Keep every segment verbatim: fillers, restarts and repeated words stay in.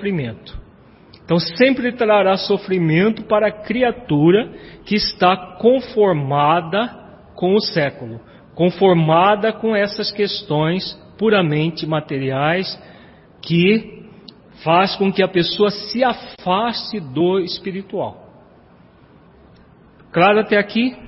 sofrimento. Então sempre trará sofrimento para a criatura que está conformada com o século, conformada com essas questões puramente materiais, que faz com que a pessoa se afaste do espiritual. Claro até aqui?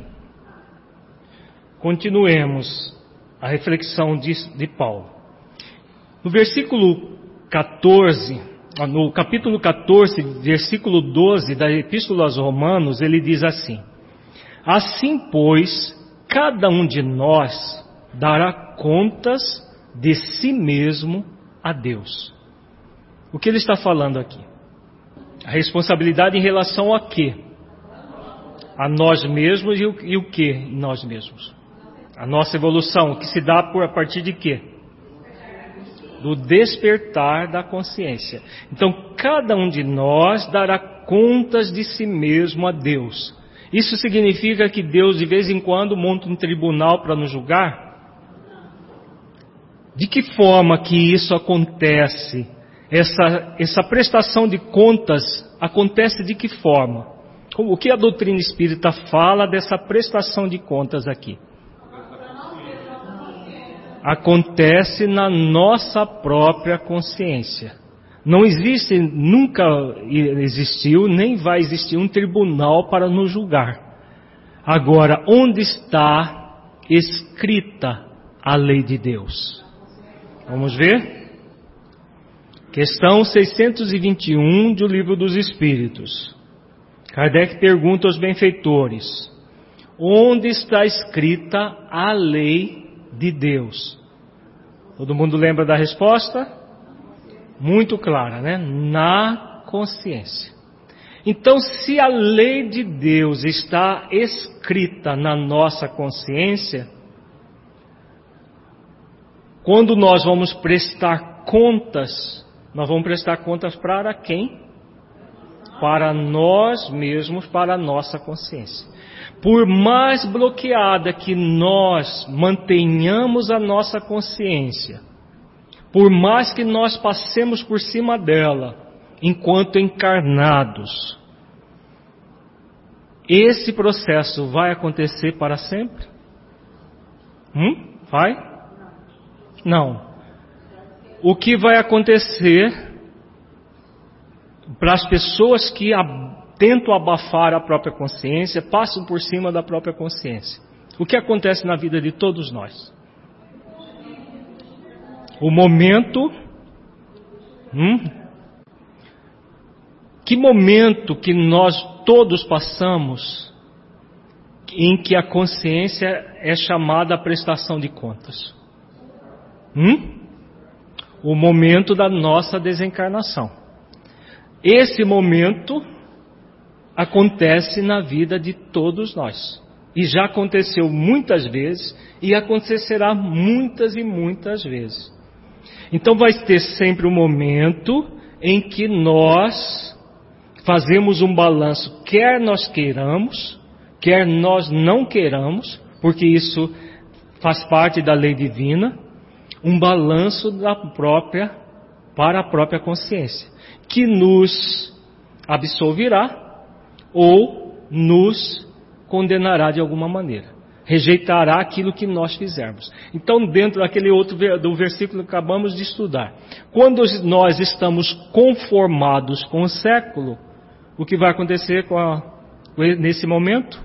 Continuemos a reflexão de, de Paulo. No versículo catorze, no capítulo catorze, versículo doze da Epístola aos Romanos, ele diz assim: assim, pois, cada um de nós dará contas de si mesmo a Deus. O que ele está falando aqui? A responsabilidade em relação a quê? A nós mesmos e o, e o que em nós mesmos? A nossa evolução, que se dá por a partir de quê? Do despertar da consciência. Então, cada um de nós dará contas de si mesmo a Deus. Isso significa que Deus, de vez em quando, monta um tribunal para nos julgar? De que forma que isso acontece? Essa, essa prestação de contas acontece de que forma? O que a doutrina espírita fala dessa prestação de contas aqui? Acontece na nossa própria consciência. Não existe, nunca existiu, nem vai existir um tribunal para nos julgar. Agora, onde está escrita a lei de Deus? Vamos ver? Questão seiscentos e vinte e um do Livro dos Espíritos. Kardec pergunta aos benfeitores: onde está escrita a lei de Deus? Todo mundo lembra da resposta? Muito clara, né? Na consciência. Então, se a lei de Deus está escrita na nossa consciência, quando nós vamos prestar contas, nós vamos prestar contas para quem? Para nós mesmos, para a nossa consciência. Por mais bloqueada que nós mantenhamos a nossa consciência, por mais que nós passemos por cima dela, enquanto encarnados, esse processo vai acontecer para sempre? Hum? Vai? Não. O que vai acontecer para as pessoas que tentam abafar a própria consciência, passam por cima da própria consciência? O que acontece na vida de todos nós? O momento... Hum? Que momento que nós todos passamos em que a consciência é chamada à prestação de contas? Hum? O momento da nossa desencarnação. Esse momento acontece na vida de todos nós. E já aconteceu muitas vezes e acontecerá muitas e muitas vezes. Então vai ter sempre um momento em que nós fazemos um balanço, quer nós queiramos, quer nós não queiramos, porque isso faz parte da lei divina, um balanço da própria, para a própria consciência, que nos absolverá ou nos condenará de alguma maneira, rejeitará aquilo que nós fizermos. Então, dentro daquele outro do versículo que acabamos de estudar, quando nós estamos conformados com o século, o que vai acontecer com a, nesse momento?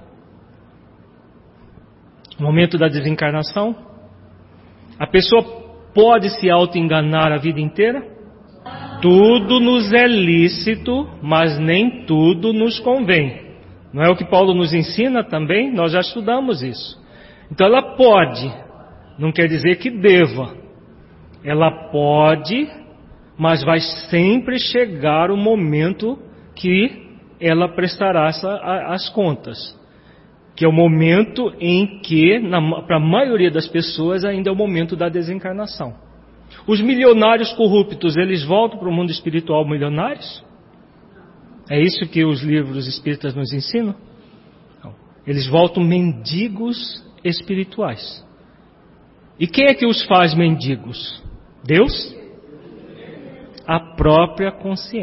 O momento da desencarnação? A pessoa pode se auto-enganar a vida inteira? Tudo nos é lícito, mas nem tudo nos convém. Não é o que Paulo nos ensina também? Nós já estudamos isso. Então ela pode, não quer dizer que deva. Ela pode, mas vai sempre chegar o momento que ela prestará essa, as contas. Que é o momento em que, para a maioria das pessoas, ainda é o momento da desencarnação. Os milionários corruptos, eles voltam para o mundo espiritual milionários? É isso que os livros espíritas nos ensinam? Não. Eles voltam mendigos espirituais. E quem é que os faz mendigos? Deus? A própria consciência.